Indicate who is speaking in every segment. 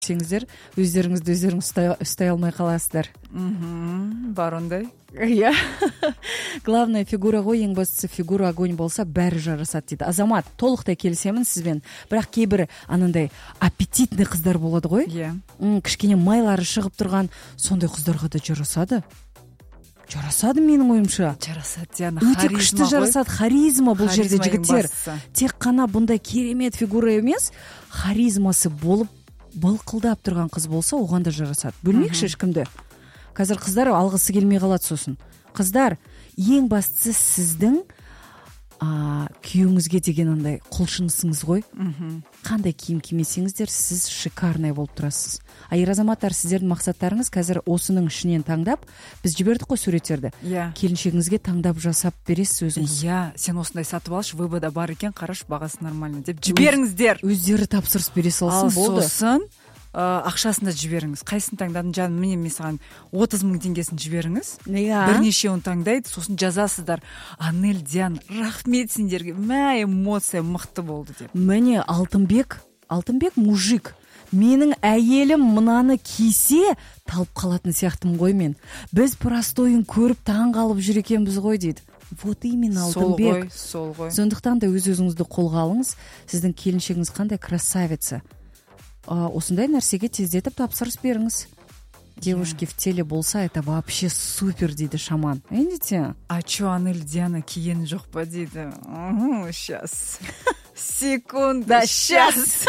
Speaker 1: десеңіздер өздеріңізді өздеріңіз ұстай алмай қаласыздар.
Speaker 2: Бар ондай.
Speaker 1: Иә. Главная фигура ғой, ең бастысы фигура огонь болса бәрі жарасады дейді. Азамат, толықтай келісемін сізбен. Бірақ кейбір анандай аппетитный қыздар болады ғой.
Speaker 2: Иә.
Speaker 1: Кішкене майлары шығып тұрған, сондай қыздарға да жарасады. Жарасады менің ойымша.
Speaker 2: Жарасады, Диана.
Speaker 1: Өте күшті жарасады. Харизма бұл жерде жігіттер. Тек қана бұндай керемет фигура емес, харизмасы болып былқылдап тұрған қыз болса, оған да жарасады. Бөлмекші ешкімді. Қазір қыздар алғысы келмей қалады сосын. Қыздар, ең бастысы сіздің күйеуіңізге деген ондай құлшынысыңыз ғой. Қандай киім кимесеңіздер, сіз шикарный болып тұрасыз. Ер азаматтар, сіздердің мақсаттарыңыз қазір осының ішінен таңдап, біз жібердік қой суреттерді. Келіншегіңізге таңдап жасап бересіз өзіңіз.
Speaker 2: Иә, сен осындай сатып алшы, ВБ-да бар екен, қараш, бағасы нормально деп жіберіңіздер.
Speaker 1: Өздері тапсырыс бере салсын, болды.
Speaker 2: Сосын ақшасын да жіберіңіз. Қайсын таңдадың, жаным, міне мен саған 30 000 теңгесін жіберіңіз. Бірнешеуін таңдайды, сосын жазасыздар. Анель, Диан, рахмет сендерге. Эмоция мықты болды деп.
Speaker 1: Міне Алтынбек мужик. Менің әйелім мынаны кисе талып қалатын сияқтым ғой мен. Біз простойын көріп таң қалып жүр екенбіз ғой дейді. Вот именно Алтынбек.
Speaker 2: Сол ғой.
Speaker 1: Сондықтан да өз-өзіңізді қолға алыңыз. Сіздің келіншегіңіз қандай красавица. Осындай нәрсеге тездетіп тапсырыс беріңіз. Девушки в теле болса, это вообще супер дейді Шаман. Видите?
Speaker 2: А чё, Анель, Диана киген жоқ па дейді. Сейчас. Секунда, сейчас.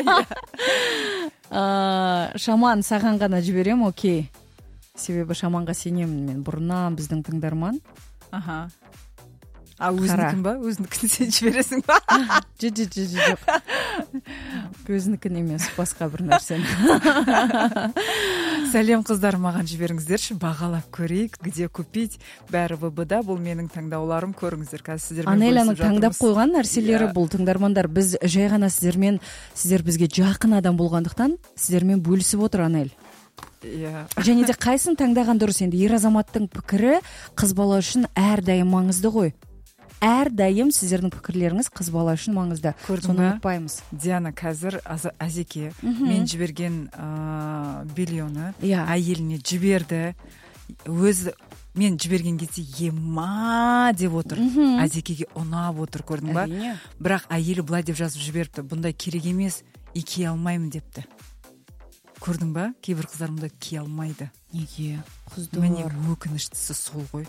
Speaker 1: Шаман, саған ғана жіберем, окей. Себебі Шаманға сенемін мен. Бұрыннан біздің тыңдарман.
Speaker 2: Өзінікін ба? Өзінікін сен жібересің ба?
Speaker 1: Жоқ. Өзінікін емес, басқа бір нәрсені.
Speaker 2: Сәлем қыздар, маған жіберіңіздерші, бағалап көрейік, где купить. Бәрі ВБ-да, бұл менің таңдауларым, көріңіздер.
Speaker 1: Анеляның таңдап қойған нәрселері бұл, тыңдармандар. Біз жай ғана сіздер бізге жақын адам болғандықтан, сіздермен бөлісіп отыр Анель. Және де қайсын таңдаған дұрыс енді. Ер азаматтың пікірі қыз бала үшін әрдайым маңызды ғой. Әрдайым сіздердің пікірлеріңіз қыз бала үшін маңызды. Соны ұмытпаймыз.
Speaker 2: Диана қазір Азеке мен жіберген биллионы әйеліне жіберді. Мен жіберген кезде ема деп отыр. Азекеге ұнап отыр, көрдің ба? Бірақ әйелі былай деп жазып жіберіпті. Бұндай керек емес, кие алмаймын депті. Көрдің ба? Кейбір қыздар мұнда кие алмайды.
Speaker 1: Неге? Қыздар.
Speaker 2: Міне өкініштісі сол ғой.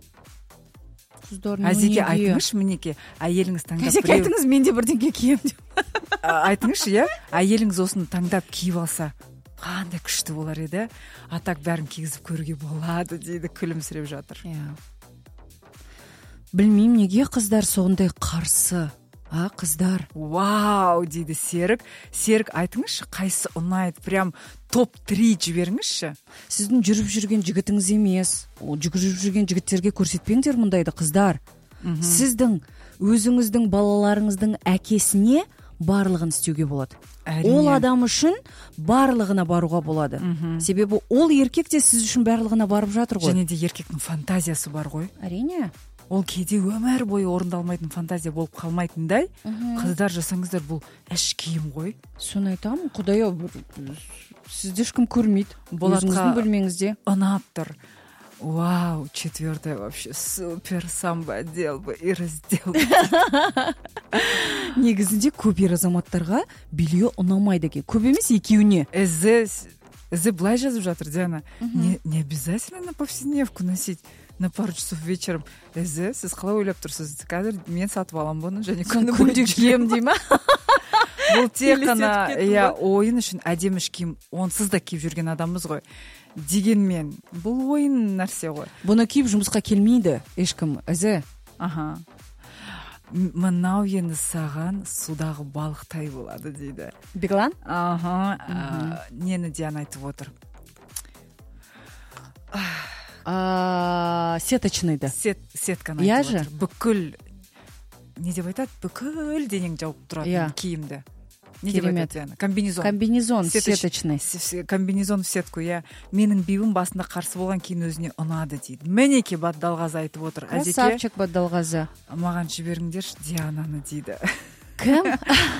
Speaker 2: Азеке айтыңызшы, мінеке, әйеліңіз таңдап біреу.
Speaker 1: Азеке айтыңыз, мен де бірдеңке кием деп.
Speaker 2: Айтыңызшы, иә? Әйеліңіз осыны таңдап киіп алса, қандай күшті болар еді? Атак бәрін кигізіп көруге болады дейді, күлімсіреп жатыр.
Speaker 1: Білмеймін, неге қыздар сондай қарсы? Қыздар.
Speaker 2: Вау, дейді Серік, айтыңызшы, қайсы ұнайды? Прям топ-3 жіберіңізші.
Speaker 1: Сіздің жүріп жүрген жігітіңіз емес, жүріп жүрген жігіттерге көрсетпеңдер мұндайды, қыздар. Сіздің өзіңіздің балаларыңыздың әкесіне барлығын істеуге болады. Ол адам үшін барлығына баруға болады. Себебі ол еркек те сіз үшін барлығына барып жатыр ғой.
Speaker 2: Және де еркектің фантазиясы бар ғой.
Speaker 1: Әрине.
Speaker 2: Ол кейде өмір бойы орындалмайтын фантазия болып қалмайтындай. Қыздар, жасаңыздар, бұл әш киім ғой.
Speaker 1: Соны айтамын, Құдай сізді ешкім көрмейді. Өзіңіздің бөлмеңізде.
Speaker 2: Ұнап тұр. Вау, 4-е вообще супер, самбо одел бы и раздел бы.
Speaker 1: Негізінде көп ер азаматтарға белье ұнамайды екен. Көп емес, екеуіне.
Speaker 2: Эзе былай жазып жатыр, Диана. Не обязательно на повседневку носить. На пару часов вечером. Сіз қалай ойлап тұрсыз? Қазір мен сатып алам бұны, және
Speaker 1: күнде кием дей ма?
Speaker 2: Бұл тек қана ойын үшін әдемі киім, онсыз да киіп жүрген адамбыз ғой. Дегенмен, бұл ойын нәрсе ғой.
Speaker 1: Бұны киіп жұмысқа келмейді ешкім.
Speaker 2: Мынау енді саған судағы балықтай болады дейді.
Speaker 1: Беглан?
Speaker 2: Нені Диана айтып отыр?
Speaker 1: Сеточныйды.
Speaker 2: Сетканы айтып отыр. Бүкіл, не деп айтады? Бүкіл денең жауып тұратын киімді. Не деп айтады?
Speaker 1: Комбинезон сеточный.
Speaker 2: Комбинезон в сетку, менің бейбім басында қарсы болған кейін өзіне ұнады дейді. Мінеке Баддалғазы айтып отыр.
Speaker 1: Красавчик Баддалғазы.
Speaker 2: Маған жіберіңдерші Диананы дейді.
Speaker 1: Кім?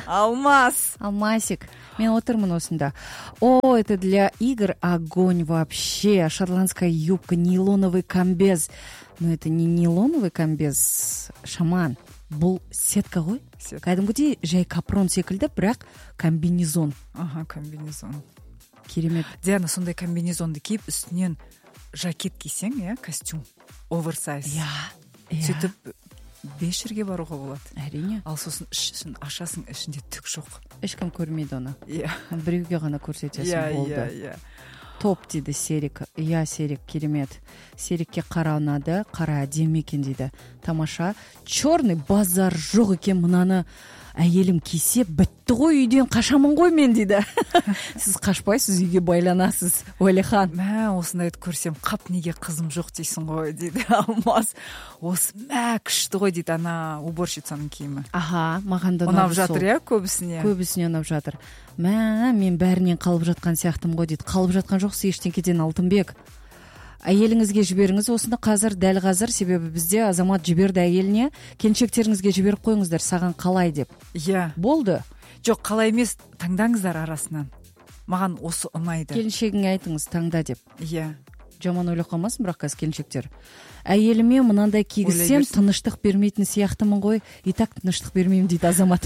Speaker 2: Алмасик.
Speaker 1: Мен отырмын осында. О, это для игр огонь вообще. Шотландская юбка, нейлоновый комбез. Но это не нейлоновый комбез, шаман. Бұл сетка ғой. Кәдімгідей жай капрон секілді, бірақ комбинезон.
Speaker 2: Комбинезон.
Speaker 1: Керемет.
Speaker 2: Диана, сондай комбинезонды киіп, үстінен жакет кисең, костюм, оверсайз. Сөйтіп 5 жерге баруға болады.
Speaker 1: Әрине.
Speaker 2: Ал сосын ішін ашасың, ішінде түк жоқ.
Speaker 1: Ешкім көрмейді оны. Біреуге ғана көрсетесің, болды. Топ дейді Серик. Серик, керемет. Серикке қара ұнады, қара әдемі екен дейді. Тамаша. Черный базар жоқ екен, мынаны әйелім кисе бітті ғой, үйден қашамын ғой мен дейді. Сіз қашпайсыз, үйге байланасыз, Уәлихан.
Speaker 2: Осындайды көрсем, қап неге қызым жоқ дейсің ғой дейді. Алмас, осы күшті ғой дейді, ана уборщицаның киімі.
Speaker 1: Маған да
Speaker 2: ұнап жатыр, көбісіне.
Speaker 1: Көбісіне ұнап жатыр. Мен бәрінен қалып жатқан сияқтым ғой дейді. Қалып жатқан жоқсы ештеңкеден, Алтынбек. Әйеліңізге жіберіңіз осыны дәл қазір, себебі бізде азамат жіберді әйеліне, келіншектеріңізге жіберіп қойыңыздар, саған қалай деп. Болды.
Speaker 2: Жоқ, қалай емес, таңдаңыздар арасынан. Маған осы ұнайды.
Speaker 1: Келіншегіңе айтыңыз, таңда деп. Жаман ойлап қалмасын, бірақ қазір келіншектер. Әйеліме мынандай кигізсем, тыныштық бермейтін сияқтымын ғой, и так тыныштық бермеймін дейді азамат.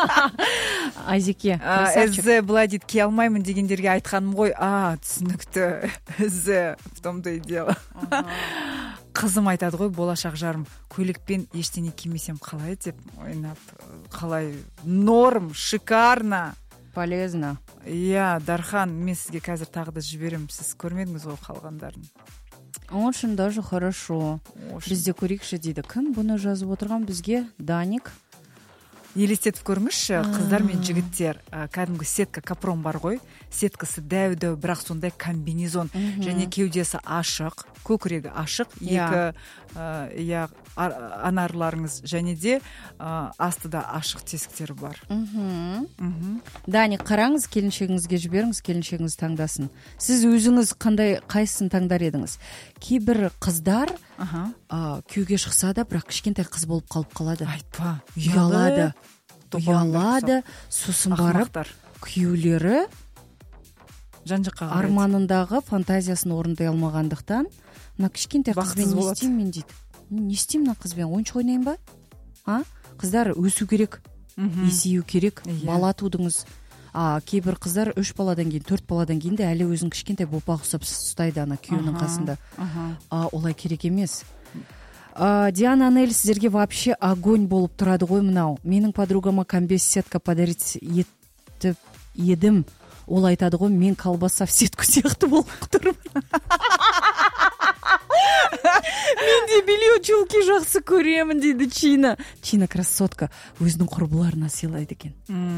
Speaker 1: Азеке.
Speaker 2: Былай дейді, кие алмаймын дегендерге айтқаным ғой. Түсінікті. В том-то и дело. Қызым айтады ғой, болашақ жарым, көйлекпен ештеңе кимесем қалай деп ойнап, қалай норм, шикарно.
Speaker 1: Полезно.
Speaker 2: Дархан, мен сізге қазір тағы да жіберем, сіз көрмедіңіз ғой қалғандарын.
Speaker 1: Очень даже хорошо. Бізде көрейікші дейді. Кім бұны жазып отырған бізге? Даник.
Speaker 2: Елестетіп көріңізші, қыздар мен жігіттер, кәдімгі сетка капрон бар ғой, сеткасы дәу-дәу, бірақ сондай комбинезон, және кеудесі ашық, көкірегі ашық, екі анарларыңыз, және де астыда ашық тесіктері бар.
Speaker 1: Даник, қараңыз, келіншегіңізге жіберіңіз, келіншегіңіз таңдасын. Сіз өзіңіз қайсысын таңдар едіңіз? Кейбір қыздар күйеуге шықса да, бірақ кішкентай қыз болып қалып қалады.
Speaker 2: Айтпа,
Speaker 1: ұялады, сосын барып күйеулері арманындағы фантазиясын орындай алмағандықтан, мына кішкентай қызбен не істеймін мен дейді. Не істеймін мына қызбен, ойыншық ойнайын ба? Қыздар өсу керек, есею керек, бала тудыңыз. Кейбір қыздар 3 баладан кейін, 4 баладан кейін де әлі өзін кішкентай бопақ ұстап ұстайды ана күйеуінің қасында. Олай керек емес. Диана Анель, сіздерге вообще огонь болып тұрады ғой мынау. Менің подругама комбез сетка подарить етіп едім. Ол айтады ғой, мен колбаса в сетку сияқты болып тұрмын. Мен де белье чулки жақсы көремін дейді Чина. Чина красотка өзінің құрбыларына сыйлайды екен.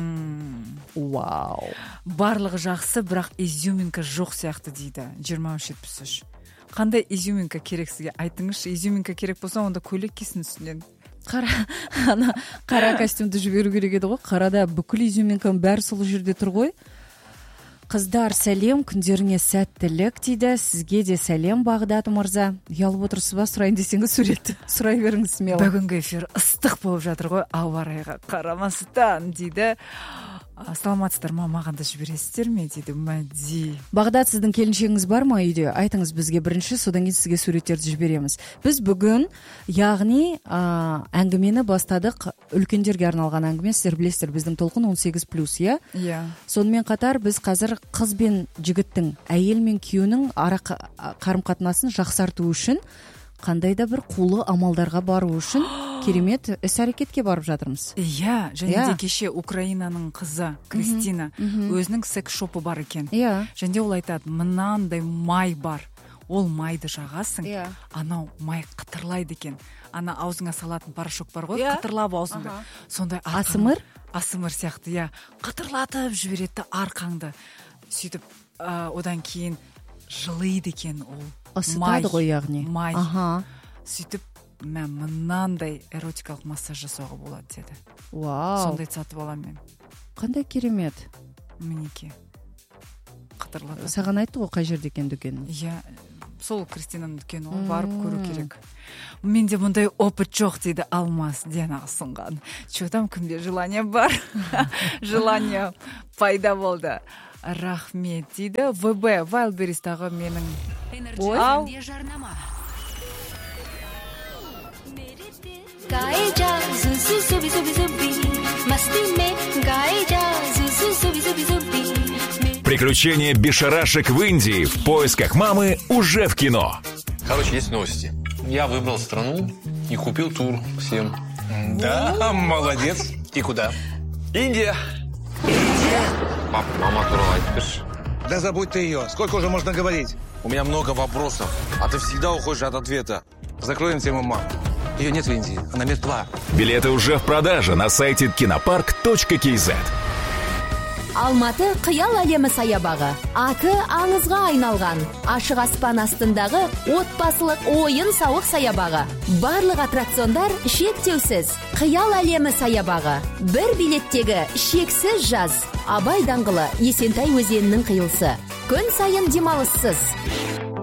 Speaker 1: Вау.
Speaker 2: Барлығы жақсы, бірақ изюминка жоқ сияқты дейді. 2373. Қандай изюминка керек сізге? Айтыңызшы, изюминка керек болса, онда көйлек кисін үстінен.
Speaker 1: Қара костюмді жіберу керек еді ғой. Қарада бүкіл изюминканың бәрі сол жерде тұр ғой. Қыздар, сәлем, күндеріңе сәттілік дейді. Сізге де сәлем, Бағдат мырза. Ұялып отырсыз ба, сұрайын десеңіз суретті сұрай беріңіз смело.
Speaker 2: Бүгінгі эфир ыстық болып жатыр ғой, ауа райға қарамастан дейді. Саламатсыздар ма, маған да жібересіздер ме дейді Мәди.
Speaker 1: Бағдат, сіздің келіншегіңіз бар ма үйде? Айтыңыз бізге бірінші, содан кейін сізге суреттерді жібереміз. Біз бүгін, яғни әңгімені бастадық, үлкендерге арналған әңгіме, сіздер білесіздер, біздің толқын 18+, Сонымен қатар біз қазір қыз бен жігіттің, әйел мен күйеуінің қарым-қатынасын жақсарту үшін қандай да бір қулы амалдарға бару үшін керемет іс-әрекетке барып жатырмыз.
Speaker 2: Және де кеше Украинаның қызы Кристина өзінің секс-шопы бар екен. Және ол айтады, мынандай май бар. Ол майды жағасың, анау май қытырлайды екен. Ана аузыңа салатын порошок бар ғой, қытырлап аузыңды. Сондай
Speaker 1: асымыр
Speaker 2: сияқты, қытырлатып жібереді арқаңды. Сөйтіп, одан кейін жылайды екен ол.
Speaker 1: Осытады ғой, яғни.
Speaker 2: Май. Сөйтіп, мен мынандай эротикалық массаж жасауға болады деді. Сондай сатып алам мен.
Speaker 1: Қандай керемет.
Speaker 2: Мінеке. Қытырлатып.
Speaker 1: Саған айтты ғой қай жерде екен дүкені?
Speaker 2: сол Кристинаның дүкені ғой, барып көру керек. Менде мұндай опыт жоқ дейді Алмас Дианаға ұсынған. Че там, кімде желание бар? Желание пайда болды. Рахмет дейді. ВБ Вайлдберристағы менің गाए जा जुजु जुबी जुबी जुबी मस्ती में गाए जा जुजु जुबी जुबी जुबी. Приключения бешарашек в Индии в поисках мамы уже в кино.
Speaker 3: Короче, есть новости. Я выбрал страну и купил тур всем.
Speaker 4: Да, молодец. И куда?
Speaker 3: Индия. Индия? Пап, мама туралайт.
Speaker 4: Да забудь ты ее. Сколько уже можно говорить?
Speaker 3: У меня много вопросов, а ты всегда уходишь от ответа.
Speaker 4: Закроем тему мам. Ее нет в Индии, она мертва.
Speaker 5: Билеты уже в продаже на сайте kinopark.kz.
Speaker 6: Алматы қиял әлемі саябағы. Аты аңызға айналған. Ашық аспан астындағы отбасылық ойын сауық саябағы. Барлық аттракциондар шектеусіз. Қиял әлемі саябағы. Бір билеттегі шексіз жаз. Абай даңғылы, Есентай өзенінің қиылысы. Күн сайын демалыссыз.